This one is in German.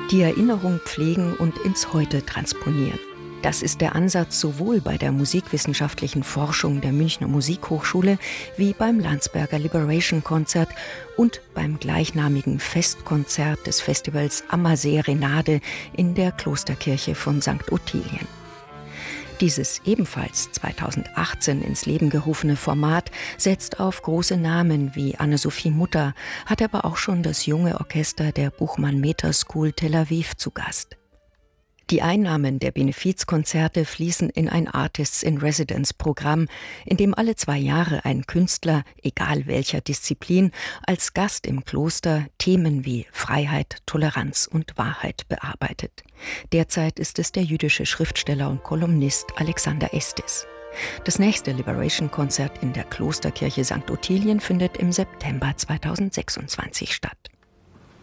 Die Erinnerung pflegen und ins Heute transponieren. Das ist der Ansatz sowohl bei der musikwissenschaftlichen Forschung der Münchner Musikhochschule wie beim Landsberger Liberation Konzert und beim gleichnamigen Festkonzert des Festivals Ammersee-Renade in der Klosterkirche von St. Ottilien. Dieses ebenfalls 2018 ins Leben gerufene Format setzt auf große Namen wie Anne-Sophie Mutter, hat aber auch schon das junge Orchester der Buchmann Meter School Tel Aviv zu Gast. Die Einnahmen der Benefizkonzerte fließen in ein Artists-in-Residence-Programm, in dem alle 2 Jahre ein Künstler, egal welcher Disziplin, als Gast im Kloster Themen wie Freiheit, Toleranz und Wahrheit bearbeitet. Derzeit ist es der jüdische Schriftsteller und Kolumnist Alexander Estes. Das nächste Liberation-Konzert in der Klosterkirche St. Ottilien findet im September 2026 statt.